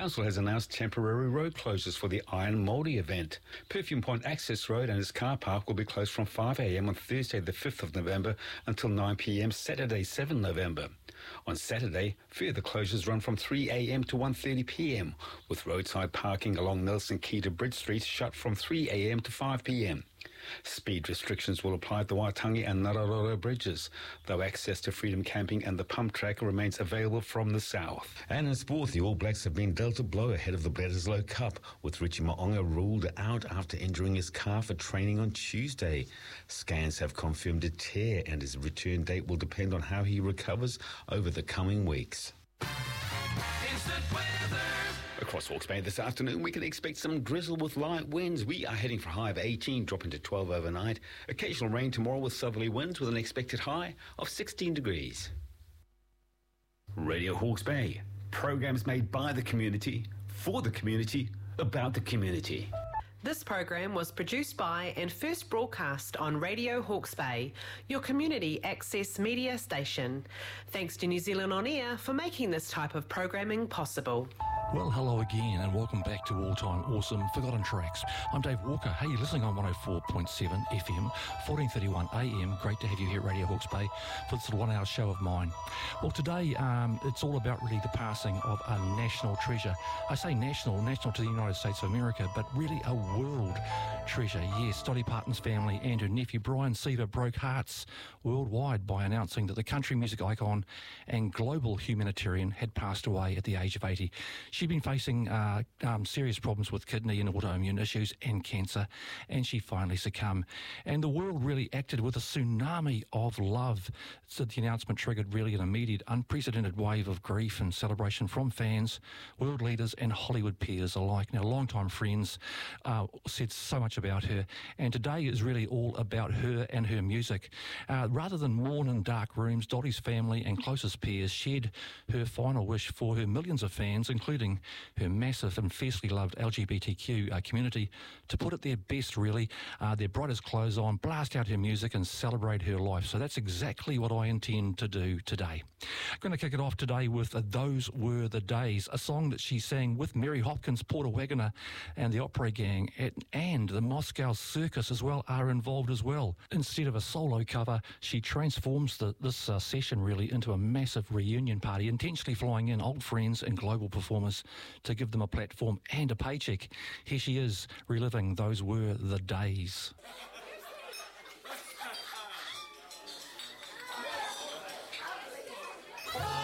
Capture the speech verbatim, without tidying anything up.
Council has announced temporary road closures for the Iron Mouldy event. Perfume Point Access Road and its car park will be closed from five a m on Thursday the fifth of November until nine p m Saturday the seventh of November. On Saturday, further closures run from three a m to one thirty p m, with roadside parking along Nelson Key to Bridge Street shut from three a m to five p m. Speed restrictions will apply at the Waitangi and Nararoro bridges, though access to Freedom Camping and the pump track remains available from the south. And in sport, the All Blacks have been dealt a blow ahead of the Bledisloe Cup, with Richie Mo'unga ruled out after injuring his calf at training on Tuesday. Scans have confirmed a tear, and his return date will depend on how he recovers over the coming weeks. Instant weather. Across Hawke's Bay this afternoon, we can expect some drizzle with light winds. We are heading for a high of eighteen, dropping to twelve overnight. Occasional rain tomorrow with southerly winds with an expected high of sixteen degrees. Radio Hawke's Bay. Programs made by the community, for the community, about the community. This program was produced by and first broadcast on Radio Hawke's Bay, your community access media station. Thanks to New Zealand On Air for making this type of programming possible. Well, hello again and welcome back to All Time Awesome Forgotten Tracks. I'm Dave Walker. Hey, you're listening on one oh four point seven F M, fourteen thirty-one A M. Great to have you here at Radio Hawke's Bay for this little one-hour show of mine. Well, today um, it's all about really the passing of a national treasure. I say national, national to the United States of America, but really a world treasure. Yes, Dolly Parton's family and her nephew Brian Seaver broke hearts worldwide by announcing that the country music icon and global humanitarian had passed away at the age of eighty. She'd been facing uh, um, serious problems with kidney and autoimmune issues and cancer, and she finally succumbed. And the world really acted with a tsunami of love. So the announcement triggered really an immediate, unprecedented wave of grief and celebration from fans, world leaders and Hollywood peers alike. Now, longtime friends uh, said so much about her, and today is really all about her and her music. Uh, rather than mourn in dark rooms, Dolly's family and closest peers shared her final wish for her millions of fans, including her massive and fiercely loved L G B T Q uh, community, to put it their best, really, uh, their brightest clothes on, blast out her music and celebrate her life. So that's exactly what I intend to do today. I'm going to kick it off today with uh, Those Were the Days, a song that she sang with Mary Hopkins, Porter Wagoner and the Opera Gang, at, and the Moscow Circus as well are involved as well. Instead of a solo cover, she transforms the, this uh, session really into a massive reunion party, intentionally flying in old friends and global performers to give them a platform and a paycheck. Here she is, reliving Those Were the Days.